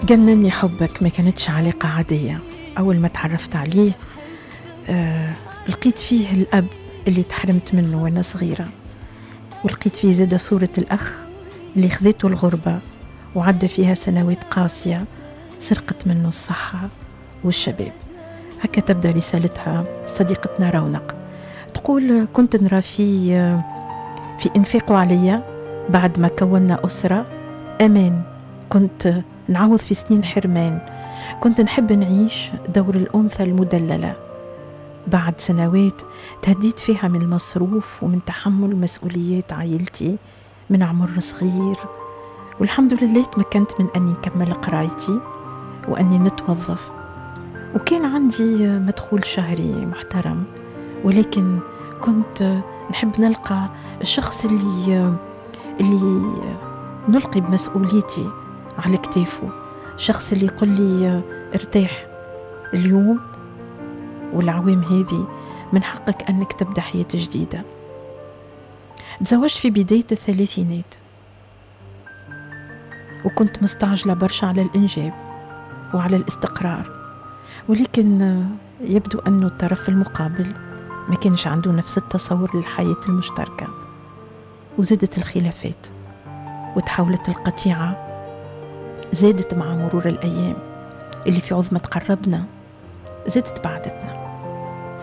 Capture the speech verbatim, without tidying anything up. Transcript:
جنني حبك ما كانتش علاقة عادية. أول ما تعرفت عليه آه لقيت فيه الأب اللي تحرمت منه وأنا صغيرة، ولقيت فيه زادة صورة الأخ اللي خذته الغربة وعدى فيها سنوات قاسية سرقت منه الصحة والشباب. هكا تبدأ رسالتها صديقتنا رونق، تقول: كنت نرى في في إنفاقه عليا بعد ما كونا أسرة أمان، كنت نعوض في سنين حرمان، كنت نحب نعيش دور الأنثى المدللة بعد سنوات تهديت فيها من المصروف ومن تحمل مسؤوليات عائلتي من عمر صغير، والحمد لله تمكنت من أني نكمل قرايتي وأني نتوظف، وكان عندي مدخول شهري محترم، ولكن كنت نحب نلقى الشخص اللي اللي نلقي بمسؤوليتي على كتافه، الشخص اللي يقول لي: ارتاح، اليوم والعوام هذه من حقك أنك تبدأ حياة جديدة. تزوجت في بداية الثلاثينات وكنت مستعجلة برشا على الإنجاب وعلى الاستقرار، ولكن يبدو أنه الطرف المقابل ما كانش عنده نفس التصور للحياة المشتركة، وزادت الخلافات وتحولت القطيعة، زادت مع مرور الأيام اللي في عظمة تقربنا زادت بعدتنا.